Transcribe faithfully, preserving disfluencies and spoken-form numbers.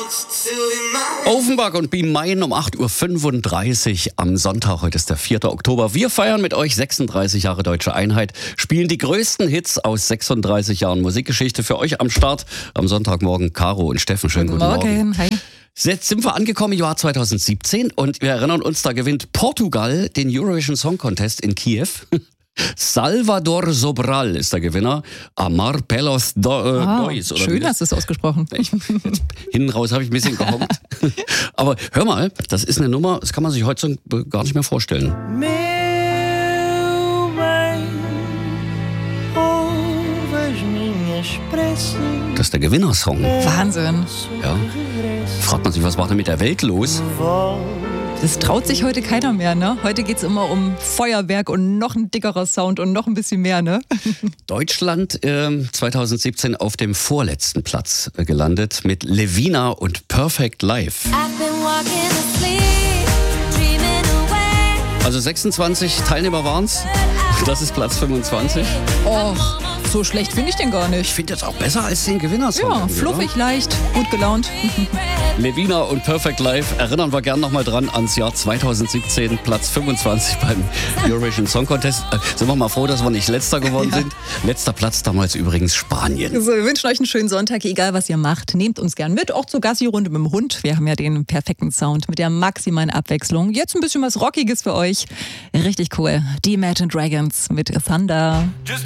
Offenbach und Be Mine um acht Uhr fünfunddreißig am Sonntag. Heute ist der vierte Oktober. Wir feiern mit euch sechsunddreißig Jahre Deutsche Einheit, spielen die größten Hits aus sechsunddreißig Jahren Musikgeschichte für euch am Start. Am Sonntagmorgen Caro und Steffen. Schönen guten, guten Morgen. Morgen. Hi. Jetzt sind wir angekommen im Jahr zweitausendsiebzehn und wir erinnern uns, da gewinnt Portugal den Eurovision Song Contest in Kiew. Salvador Sobral ist der Gewinner. Amar Pelos do, äh, ah, Dois. Oder schön hast du es ausgesprochen. Ich, jetzt, hinten raus habe ich ein bisschen gehockt. Aber hör mal, das ist eine Nummer, das kann man sich heute so gar nicht mehr vorstellen. Das ist der Gewinnersong. Wahnsinn. Ja. Fragt man sich, was war denn mit der Welt los? Das traut sich heute keiner mehr, ne? Heute geht's immer um Feuerwerk und noch ein dickerer Sound und noch ein bisschen mehr, ne? Deutschland äh, zweitausendsiebzehn auf dem vorletzten Platz äh, gelandet mit Levina und Perfect Life. Also sechsundzwanzig Teilnehmer waren's. Das ist Platz fünfundzwanzig. Och, so schlecht finde ich den gar nicht. Ich finde jetzt auch besser als den Gewinnersong. Ja, fluffig, oder? Leicht, gut gelaunt. Levina und Perfect Life, erinnern wir gern nochmal dran ans Jahr zweitausendsiebzehn, Platz fünfundzwanzig beim Eurovision Song Contest. Äh, sind wir mal froh, dass wir nicht Letzter geworden ja. sind. Letzter Platz damals übrigens Spanien. So, wir wünschen euch einen schönen Sonntag, egal was ihr macht. Nehmt uns gern mit, auch zur Gassi-Runde mit dem Hund. Wir haben ja den perfekten Sound mit der maximalen Abwechslung. Jetzt ein bisschen was Rockiges für euch. Richtig cool. Die Imagine Dragons mit Thunder.